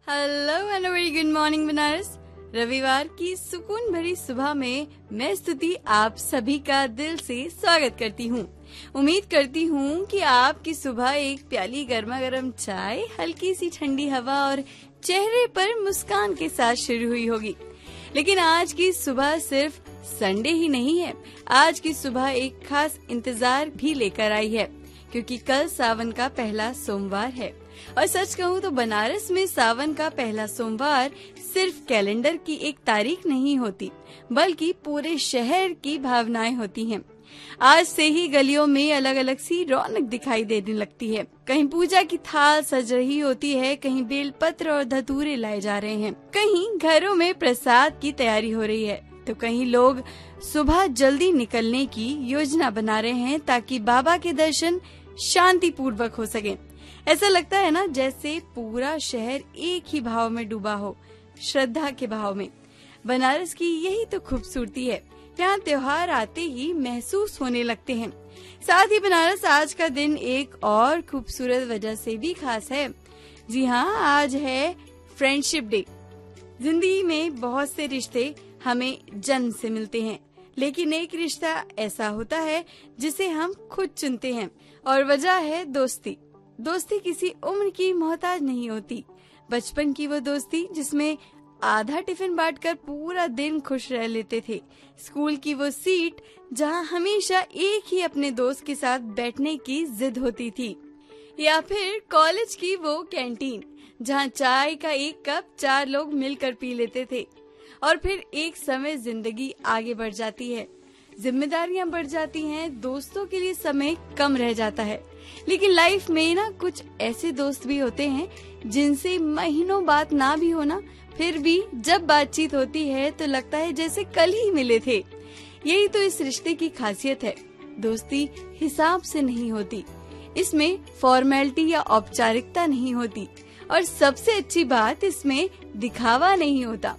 Hello and very good morning Banaras. रविवार की सुकून भरी सुबह में मैं स्तुति आप सभी का दिल से स्वागत करती हूँ। उम्मीद करती हूँ कि आपकी सुबह एक प्याली गर्मा गर्म चाय, हल्की सी ठंडी हवा और चेहरे पर मुस्कान के साथ शुरू हुई होगी। लेकिन आज की सुबह सिर्फ संडे ही नहीं है, आज की सुबह एक खास इंतजार भी लेकर आई है, क्योंकि कल सावन का पहला सोमवार है। और सच कहूँ तो बनारस में सावन का पहला सोमवार सिर्फ कैलेंडर की एक तारीख नहीं होती, बल्कि पूरे शहर की भावनाएं होती हैं। आज से ही गलियों में अलग अलग सी रौनक दिखाई देने लगती है। कहीं पूजा की थाल सज रही होती है, कहीं बेलपत्र और धतूरे लाए जा रहे हैं, कहीं घरों में प्रसाद की तैयारी हो रही है, तो कहीं लोग सुबह जल्दी निकलने की योजना बना रहे हैं ताकि बाबा के दर्शन शांति पूर्वक हो सके। ऐसा लगता है ना जैसे पूरा शहर एक ही भाव में डूबा हो, श्रद्धा के भाव में। बनारस की यही तो खूबसूरती है, यहाँ त्योहार आते ही महसूस होने लगते हैं। साथ ही बनारस आज का दिन एक और खूबसूरत वजह से भी खास है। जी हाँ, आज है फ्रेंडशिप डे। जिंदगी में बहुत से रिश्ते हमें जन्म से मिलते हैं, लेकिन एक रिश्ता ऐसा होता है जिसे हम खुद चुनते हैं, और वजह है दोस्ती। दोस्ती किसी उम्र की मोहताज नहीं होती। बचपन की वो दोस्ती जिसमें आधा टिफिन बांटकर पूरा दिन खुश रह लेते थे, स्कूल की वो सीट जहां हमेशा एक ही अपने दोस्त के साथ बैठने की जिद होती थी, या फिर कॉलेज की वो कैंटीन जहां चाय का एक कप 4 लोग मिलकर पी लेते थे। और फिर एक समय जिंदगी आगे बढ़ जाती है, जिम्मेदारियां बढ़ जाती हैं, दोस्तों के लिए समय कम रह जाता है। लेकिन लाइफ में ना कुछ ऐसे दोस्त भी होते हैं जिनसे महीनों बात ना भी होना, फिर भी जब बातचीत होती है तो लगता है जैसे कल ही मिले थे। यही तो इस रिश्ते की खासियत है। दोस्ती हिसाब से नहीं होती, इसमें फॉर्मेलिटी या औपचारिकता नहीं होती, और सबसे अच्छी बात इसमें दिखावा नहीं होता,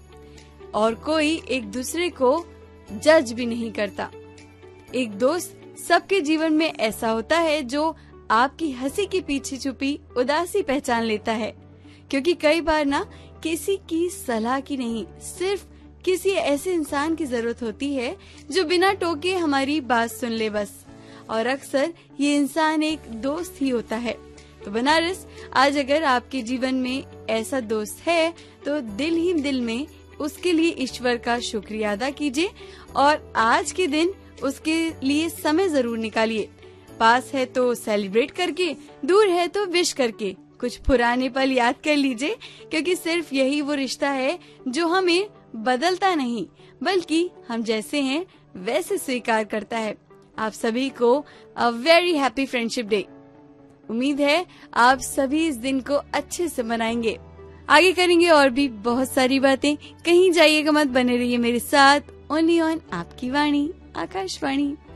और कोई एक दूसरे को जज भी नहीं करता। एक दोस्त सबके जीवन में ऐसा होता है जो आपकी हंसी के पीछे छुपी उदासी पहचान लेता है, क्योंकि कई बार ना किसी की सलाह की नहीं, सिर्फ किसी ऐसे इंसान की जरूरत होती है जो बिना टोके हमारी बात सुन ले बस। और अक्सर ये इंसान एक दोस्त ही होता है। तो बनारस, आज अगर आपके जीवन में ऐसा दोस्त है तो दिल ही दिल में उसके लिए ईश्वर का शुक्रिया अदा कीजिए, और आज के दिन उसके लिए समय जरूर निकालिए। पास है तो सेलिब्रेट करके, दूर है तो विश करके कुछ पुराने पल याद कर लीजिए, क्योंकि सिर्फ यही वो रिश्ता है जो हमें बदलता नहीं, बल्कि हम जैसे हैं वैसे स्वीकार करता है। आप सभी को a very happy friendship day. उम्मीद है आप सभी इस दिन को अच्छे से मनाएंगे। आगे करेंगे और भी बहुत सारी बातें। कहीं जाइएगा मत, बने रहिए मेरे साथ, ओनली ऑन आपकी वाणी आकाशवाणी।